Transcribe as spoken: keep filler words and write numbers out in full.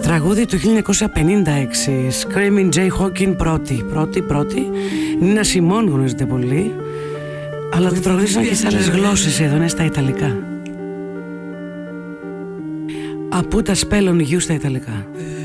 Τραγούδι του χίλια εννιακόσια πενήντα έξι. Screaming Jay Hawkins πρώτη. Πρώτη, πρώτη. Νίνα Σιμών γνωρίζετε πολύ. Αλλά το τραγουδίσαν και σε άλλες γλώσσες. Εδώ είναι στα Ιταλικά. Απούτα σπέλων γιου στα Ιταλικά.